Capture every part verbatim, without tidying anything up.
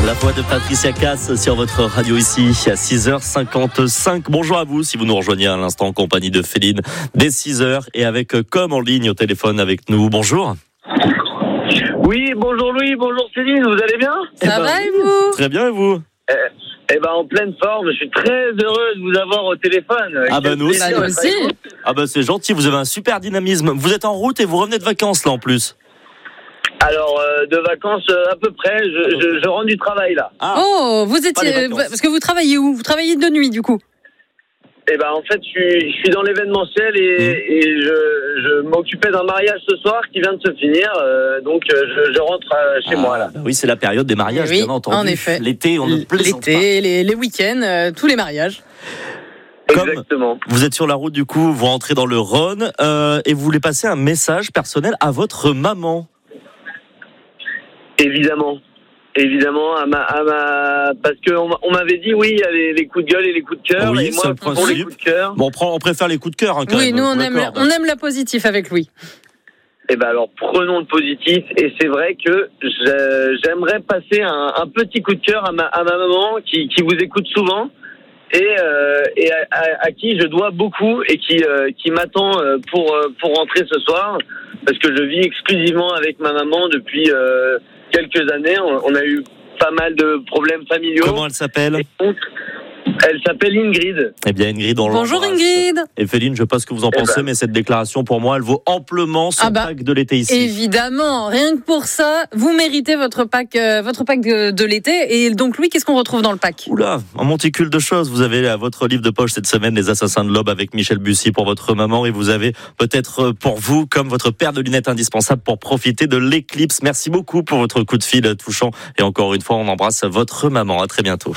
La voix de Patricia Cass sur votre radio ici à six heures cinquante-cinq. Bonjour à vous si vous nous rejoignez à l'instant en compagnie de Féline dès six heures et avec Com en ligne au téléphone avec nous. Bonjour. Oui, bonjour Louis, bonjour Céline, vous allez bien ? Ça eh ben, va et vous ? Très bien et vous ? Eh, eh ben en pleine forme, je suis très heureux de vous avoir au téléphone. Ah ben nous aussi. Bah, aussi. Ah ben c'est gentil, vous avez un super dynamisme. Vous êtes en route et vous revenez de vacances là en plus. Alors, euh, de vacances euh, à peu près, je, je, je rentre du travail là. Ah. Oh, vous étiez, parce que vous travaillez où ? Vous travaillez de nuit du coup ? Eh ben en fait, je suis, je suis dans l'événementiel et, mmh. et je, je m'occupais d'un mariage ce soir qui vient de se finir, euh, donc je, je rentre chez ah, moi là. Oui, c'est la période des mariages, oui, bien entendu. En effet. L'été, on ne plaisante pas. L'été, les, les week-ends, euh, tous les mariages. Comme Exactement. Vous êtes sur la route du coup, vous rentrez dans le Rhône euh, et vous voulez passer un message personnel à votre maman. Évidemment, évidemment, à ma, à ma... parce qu'on on m'avait dit oui, il y a les, les coups de gueule et les coups de cœur. Oui, et moi, pour principe. Les coups de cœur. Bon, on, prend, on préfère les coups de cœur hein, quand oui, même. Oui, nous on aime, on aime la positif avec Louis. Eh ben alors prenons le positif et c'est vrai que j'aimerais passer un, un petit coup de cœur à ma, à ma maman qui, qui vous écoute souvent et, euh, et à, à, à qui je dois beaucoup et qui, euh, qui m'attend pour, pour rentrer ce soir parce que je vis exclusivement avec ma maman depuis euh, quelques années. On a eu pas mal de problèmes familiaux. Comment elle s'appelle ? Elle s'appelle Ingrid. Eh bien Ingrid, on l'embrasse. Bonjour Ingrid. Et Féline, je ne sais pas ce que vous en pensez, eh ben. mais cette déclaration pour moi, elle vaut amplement son ah bah, pack de l'été ici. Évidemment, rien que pour ça, vous méritez votre pack, euh, votre pack de, de l'été. Et donc Louis, qu'est-ce qu'on retrouve dans le pack ? Oula, un monticule de choses. Vous avez à votre livre de poche cette semaine Les Assassins de l'Aube avec Michel Bussy pour votre maman, et vous avez peut-être pour vous comme votre paire de lunettes indispensable pour profiter de l'éclipse. Merci beaucoup pour votre coup de fil touchant. Et encore une fois, on embrasse votre maman. À très bientôt.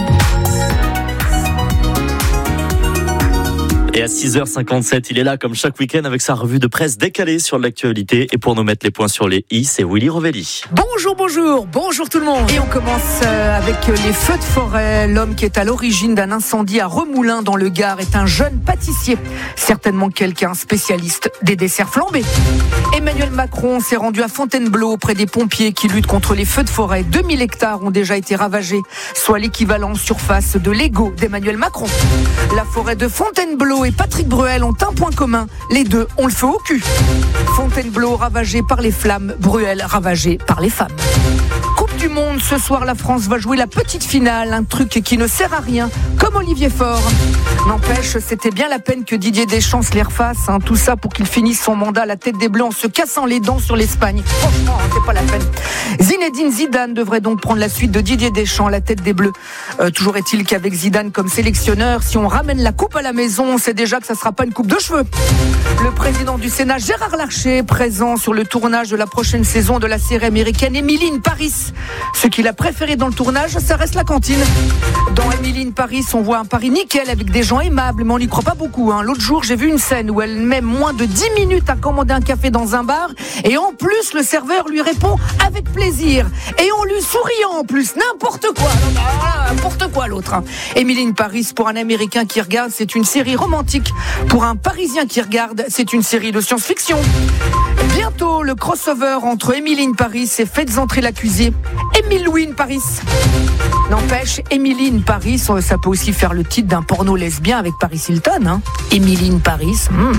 Et à six heures cinquante-sept, il est là comme chaque week-end avec sa revue de presse décalée sur l'actualité. Et pour nous mettre les points sur les i, c'est Willy Rovelli. Bonjour, bonjour, bonjour tout le monde. Et on commence avec les feux de forêt. L'homme qui est à l'origine d'un incendie à Remoulins dans le Gard est un jeune pâtissier. Certainement quelqu'un spécialiste des desserts flambés. Emmanuel Macron s'est rendu à Fontainebleau auprès des pompiers qui luttent contre les feux de forêt. deux mille hectares ont déjà été ravagés, soit l'équivalent surface de l'Ego d'Emmanuel Macron. La forêt de Fontainebleau et Patrick Bruel ont un point commun. Les deux ont le feu au cul. Fontainebleau ravagé par les flammes, Bruel ravagé par les femmes. Coupe du Monde, ce soir la France va jouer la petite finale, un truc qui ne sert à rien, comme Olivier Faure. N'empêche, c'était bien la peine que Didier Deschamps se les refasse, hein, tout ça pour qu'il finisse son mandat à la tête des Bleus en se cassant les dents sur l'Espagne. Franchement, hein, c'est pas la peine. Zinedine Zidane devrait donc prendre la suite de Didier Deschamps à la tête des Bleus. Euh, toujours est-il qu'avec Zidane comme sélectionneur, si on ramène la coupe à la maison, c'est déjà que ça sera pas une coupe de cheveux. Le président du Sénat, Gérard Larcher, présent sur le tournage de la prochaine saison de la série américaine Emily in Paris. Ce qu'il a préféré dans le tournage, ça reste la cantine. Dans Emily in Paris, on voit un Paris nickel avec des gens aimables, mais on n'y croit pas beaucoup. Hein. L'autre jour, j'ai vu une scène où elle met moins de dix minutes à commander un café dans un bar, et en plus, le serveur lui répond avec plaisir. Et on lui souriant en plus, n'importe quoi. N'importe quoi l'autre. Hein. Emily in Paris, pour un Américain qui regarde, c'est une série romantique. Pour un Parisien qui regarde, c'est une série de science-fiction. Bientôt, le crossover entre Emily in Paris et Faites entrer l'accusé, Émile Louis in Paris. N'empêche, Emily in Paris, ça peut aussi faire le titre d'un porno lesbien avec Paris Hilton. Hein. Emily in Paris. Hmm.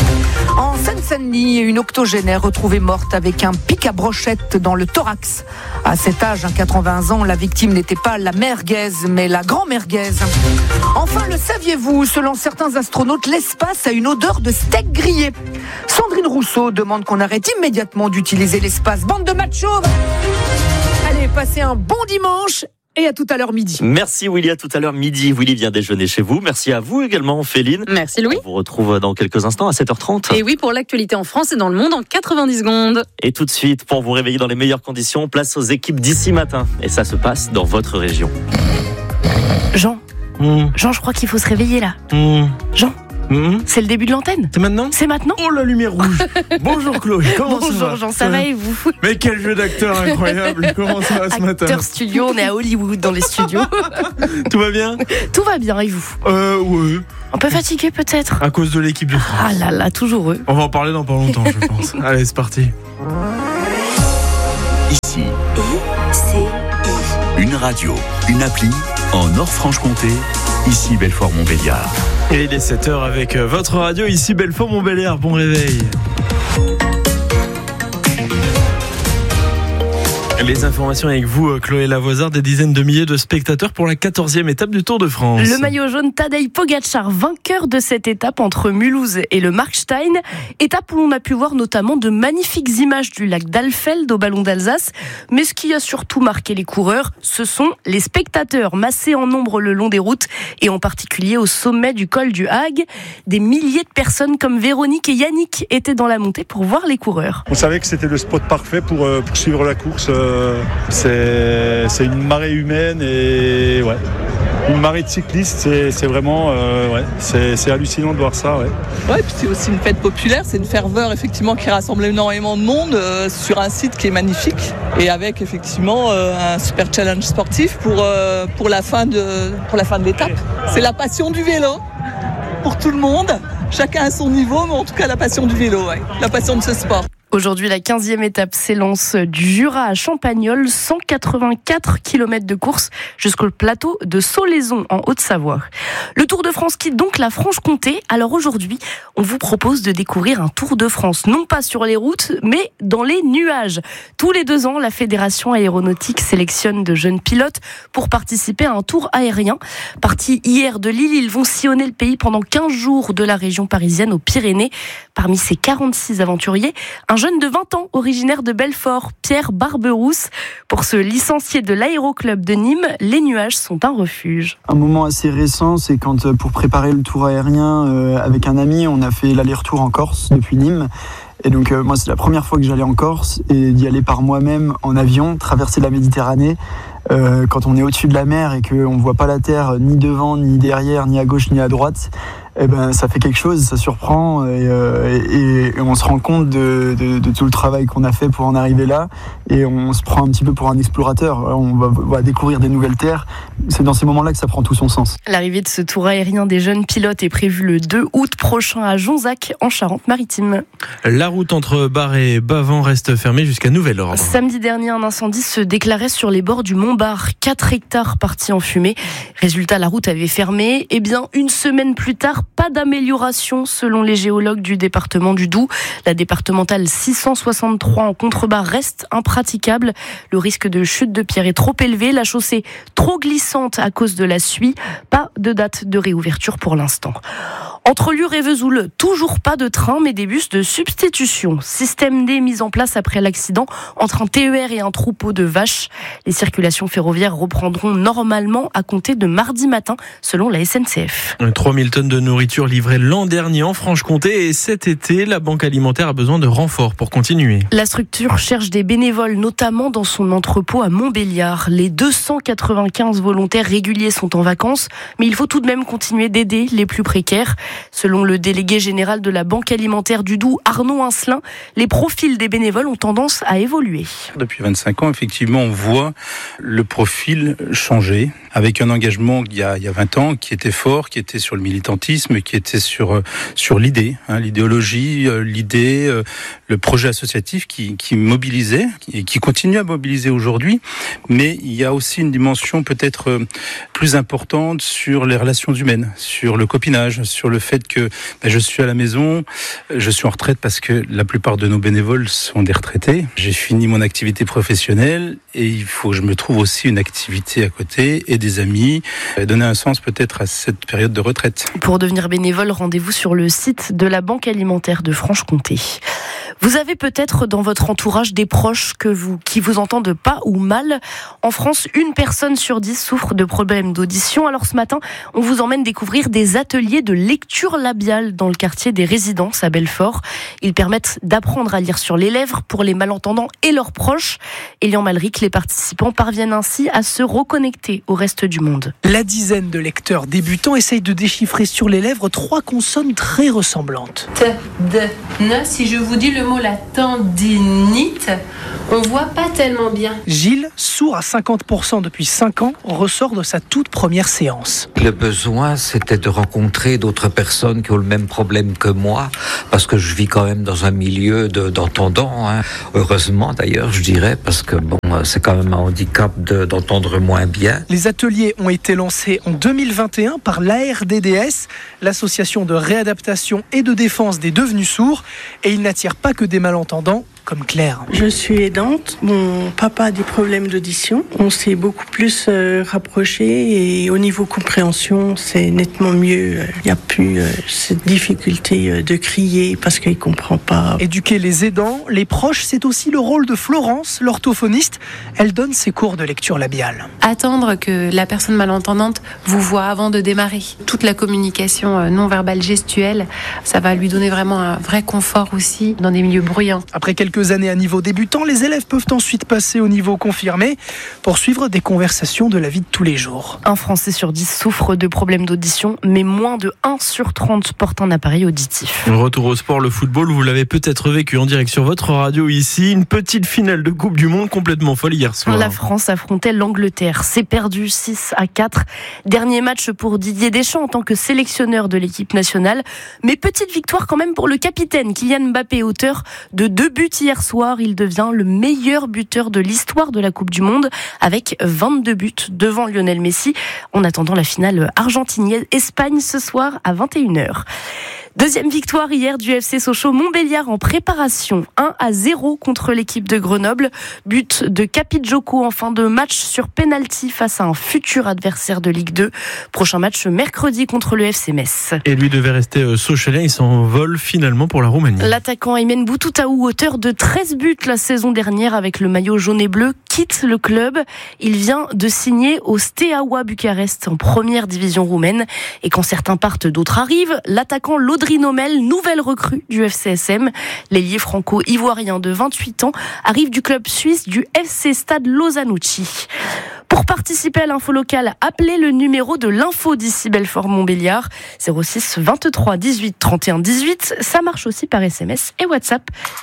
En Seine-Saint-Denis, une octogénaire retrouvée morte avec un pic à brochette dans le thorax. À cet âge, à quatre-vingts ans, la victime n'était pas la merguez, mais la grand-merguez. Enfin, le saviez-vous, selon certains astronautes, l'espace a une odeur de steak grillé. Sandrine Rousseau demande qu'on arrête immédiatement d'utiliser l'espace. Bande de machos! Allez, passez un bon dimanche et à tout à l'heure midi. Merci Willy, à tout à l'heure midi. Willy vient déjeuner chez vous. Merci à vous également, Féline. Merci Louis. On vous retrouve dans quelques instants à sept heures trente. Et oui, pour l'actualité en France et dans le monde en quatre-vingt-dix secondes. Et tout de suite, pour vous réveiller dans les meilleures conditions, place aux équipes d'ici matin. Et ça se passe dans votre région. Jean, mmh. Jean, je crois qu'il faut se réveiller là. Mmh. Jean, mmh. c'est le début de l'antenne. C'est maintenant ? C'est maintenant. Oh, la lumière rouge. Bonjour Chloé, comment Bonjour ça va ? Jean, ça va et vous ? Mais quel jeu d'acteur incroyable. Comment ça va ce matin ? Acteur studio, on est à Hollywood dans les studios. Tout va bien ? Tout va bien et vous ? Euh, ouais. Un peu fatigué peut-être ? À cause de l'équipe de France. Ah là là, toujours eux. On va en parler dans pas longtemps, je pense. Allez, c'est parti. Ici. I, C, I. Une radio, une appli en Nord-Franche-Comté, ici Belfort-Montbéliard. Et il est sept heures avec votre radio, ici Belfort-Montbéliard. Bon réveil. Les informations avec vous, Chloé Lavoisard. Des dizaines de milliers de spectateurs pour la quatorzième étape du Tour de France. Le maillot jaune Tadej Pogačar, vainqueur de cette étape entre Mulhouse et le Markstein. Étape où l'on a pu voir notamment de magnifiques images du lac d'Alfeld au Ballon d'Alsace. Mais ce qui a surtout marqué les coureurs, ce sont les spectateurs massés en nombre le long des routes et en particulier au sommet du col du Hague. Des milliers de personnes comme Véronique et Yannick étaient dans la montée pour voir les coureurs. On savait que c'était le spot parfait pour, pour suivre la course. C'est, c'est une marée humaine et ouais, une marée de cyclistes, c'est, c'est vraiment euh, ouais, c'est, c'est hallucinant de voir ça. Ouais. Ouais, puis c'est aussi une fête populaire, c'est une ferveur effectivement qui rassemble énormément de monde euh, sur un site qui est magnifique et avec effectivement euh, un super challenge sportif pour, euh, pour, la fin de, pour la fin de l'étape. C'est la passion du vélo pour tout le monde, chacun à son niveau, mais en tout cas la passion du vélo, ouais, la passion de ce sport. Aujourd'hui, la quinzième étape s'élance du Jura à Champagnole, cent quatre-vingt-quatre kilomètres de course jusqu'au plateau de Solaison en Haute-Savoie. Le Tour de France quitte donc la Franche-Comté. Alors aujourd'hui, on vous propose de découvrir un Tour de France, non pas sur les routes, mais dans les nuages. Tous les deux ans, la Fédération aéronautique sélectionne de jeunes pilotes pour participer à un tour aérien. Partis hier de Lille, ils vont sillonner le pays pendant quinze jours de la région parisienne aux Pyrénées. Parmi ces quarante-six aventuriers, un jeune de vingt ans, originaire de Belfort, Pierre Barberousse. Pour ce licencié de l'aéroclub de Nîmes, les nuages sont un refuge. Un moment assez récent, c'est quand pour préparer le tour aérien euh, avec un ami, on a fait l'aller-retour en Corse depuis Nîmes. Et donc euh, moi c'est la première fois que j'allais en Corse et d'y aller par moi-même en avion, traverser la Méditerranée. Euh, quand on est au-dessus de la mer et qu'on ne voit pas la terre ni devant, ni derrière, ni à gauche, ni à droite, eh ben, ça fait quelque chose, ça surprend et, euh, et, et on se rend compte de, de, de tout le travail qu'on a fait pour en arriver là et on se prend un petit peu pour un explorateur. On va, va découvrir des nouvelles terres. C'est dans ces moments-là que ça prend tout son sens. L'arrivée de ce tour aérien des jeunes pilotes est prévue le deux août prochain à Jonzac, en Charente-Maritime. La route entre Bar et Bavent reste fermée jusqu'à nouvel ordre. Samedi dernier, un incendie se déclarait sur les bords du Mont Bar. quatre hectares partis en fumée. Résultat, la route avait fermé. Eh bien, une semaine plus tard, pas d'amélioration selon les géologues du département du Doubs. La départementale six cent soixante-trois en contrebas reste impraticable. Le risque de chute de pierre est trop élevé. La chaussée trop glissante à cause de la suie. Pas de date de réouverture pour l'instant. Entre Lure et Vesoul, toujours pas de train, mais des bus de substitution. Système D mis en place après l'accident entre un T E R et un troupeau de vaches. Les circulations ferroviaires reprendront normalement à compter de mardi matin, selon la S N C F. trois mille tonnes de nourriture livrées l'an dernier en Franche-Comté et cet été, la Banque alimentaire a besoin de renforts pour continuer. La structure cherche des bénévoles, notamment dans son entrepôt à Montbéliard. Les deux cent quatre-vingt-quinze volontaires réguliers sont en vacances, mais il faut tout de même continuer d'aider les plus précaires. Selon le délégué général de la Banque alimentaire du Doubs, Arnaud Incelin, les profils des bénévoles ont tendance à évoluer. Depuis vingt-cinq ans, effectivement, on voit le profil changer, avec un engagement il y a, il y a vingt ans qui était fort, qui était sur le militantisme, qui était sur, sur l'idée, hein, l'idéologie, l'idée, le projet associatif qui, qui mobilisait et qui continue à mobiliser aujourd'hui. Mais il y a aussi une dimension peut-être plus importante sur les relations humaines, sur le copinage, sur le fait que ben, je suis à la maison, je suis en retraite parce que la plupart de nos bénévoles sont des retraités. J'ai fini mon activité professionnelle et il faut que je me trouve aussi une activité à côté et des amis, donner un sens peut-être à cette période de retraite. Pour devenir bénévole, rendez-vous sur le site de la Banque alimentaire de Franche-Comté. Vous avez peut-être dans votre entourage des proches que vous, qui vous entendent pas ou mal. En France, une personne sur dix souffre de problèmes d'audition. Alors ce matin, on vous emmène découvrir des ateliers de lecture labiale dans le quartier des Résidences à Belfort. Ils permettent d'apprendre à lire sur les lèvres pour les malentendants et leurs proches. Elian Malric, les participants parviennent ainsi à se reconnecter au reste du monde. La dizaine de lecteurs débutants essayent de déchiffrer sur les lèvres trois consonnes très ressemblantes. T, D, N. Si je vous dis le mot, la tendinite, on voit pas tellement bien. Gilles, sourd à cinquante pour cent depuis cinq ans, ressort de sa toute première séance. Le besoin, c'était de rencontrer d'autres personnes qui ont le même problème que moi, parce que je vis quand même dans un milieu de, d'entendants, hein. Heureusement d'ailleurs, je dirais, parce que bon, c'est quand même un handicap de, d'entendre moins bien. Les ateliers ont été lancés en deux mille vingt et un par l'A R D D S, l'association de réadaptation et de défense des devenus sourds, et ils n'attirent pas que des malentendants, comme Claire. Je suis aidante, mon papa a des problèmes d'audition, on s'est beaucoup plus euh, rapprochés et au niveau compréhension c'est nettement mieux, il n'y a plus euh, cette difficulté euh, de crier parce qu'il ne comprend pas. Éduquer les aidants, les proches, c'est aussi le rôle de Florence, l'orthophoniste, elle donne ses cours de lecture labiale. Attendre que la personne malentendante vous voit avant de démarrer. Toute la communication non verbale gestuelle, ça va lui donner vraiment un vrai confort aussi dans des milieux bruyants. Après quelques années à niveau débutant, les élèves peuvent ensuite passer au niveau confirmé pour suivre des conversations de la vie de tous les jours. Un Français sur dix souffre de problèmes d'audition, mais moins de un sur trente porte un appareil auditif. Retour au sport, le football, vous l'avez peut-être vécu en direct sur votre radio ici. Une petite finale de Coupe du Monde complètement folle hier soir. La France affrontait l'Angleterre. C'est perdu six à quatre. Dernier match pour Didier Deschamps en tant que sélectionneur de l'équipe nationale. Mais petite victoire quand même pour le capitaine Kylian Mbappé, auteur de deux buts hier soir. Il devient le meilleur buteur de l'histoire de la Coupe du Monde avec vingt-deux buts devant Lionel Messi. En attendant la finale Argentine-Espagne ce soir à vingt et une heures. Deuxième victoire hier du F C Sochaux-Montbéliard en préparation. un à zéro contre l'équipe de Grenoble. But de Capitjoko en fin de match sur penalty face à un futur adversaire de Ligue deux. Prochain match mercredi contre le F C Metz. Et lui devait rester Sochalien, il s'envole finalement pour la Roumanie. L'attaquant Aymen Boutoutaou, auteur de treize buts la saison dernière avec le maillot jaune et bleu, quitte le club. Il vient de signer au Steaua Bucarest en première division roumaine. Et quand certains partent, d'autres arrivent. L'attaquant Lodri Nomel, nouvelle recrue du F C S M. L'ailier franco-ivoirien de vingt-huit ans arrive du club suisse du F C Stade Lozanouchi. Pour participer à l'info locale, appelez le numéro de l'info d'ici Belfort-Montbéliard, zéro six vingt-trois dix-huit trente et un dix-huit. Ça marche aussi par S M S et WhatsApp,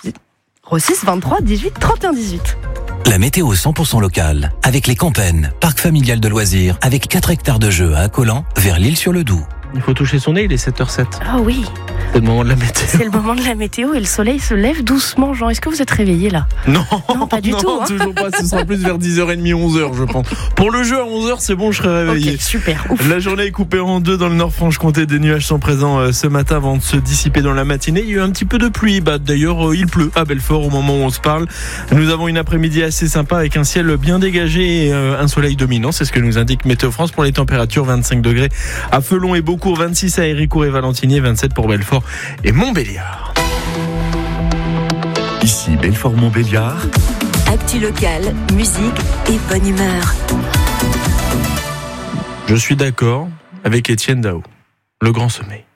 zéro six vingt-trois dix-huit trente et un dix-huit. La météo cent pour cent locale, avec les Campennes, parc familial de loisirs, avec quatre hectares de jeux à Accolan, vers l'Île-sur-le-Doubs. Il faut toucher son nez, il est sept heures sept. Ah oui. C'est le moment de la météo. C'est le moment de la météo et le soleil se lève doucement. Jean, est-ce que vous êtes réveillé là ? Non, non, pas du non, tout. Hein. Toujours pas. Ce sera plus vers dix heures trente, onze heures, je pense. Pour le jeu à onze heures, c'est bon, je serai réveillé. Ok, super. Ouf. La journée est coupée en deux dans le Nord-Franche-Comté. Des nuages sont présents ce matin avant de se dissiper dans la matinée. Il y a eu un petit peu de pluie. Bah, d'ailleurs, il pleut à Belfort au moment où on se parle. Nous avons une après-midi assez sympa avec un ciel bien dégagé et un soleil dominant. C'est ce que nous indique Météo France. Pour les températures, vingt-cinq degrés à Felon et Beaucourt, vingt-six à Héricourt et Valentinier, vingt-sept pour Belfort et Montbéliard. Ici Belfort-Montbéliard. Actu locale, musique et bonne humeur. Je suis d'accord avec Étienne Dao. Le Grand Sommeil.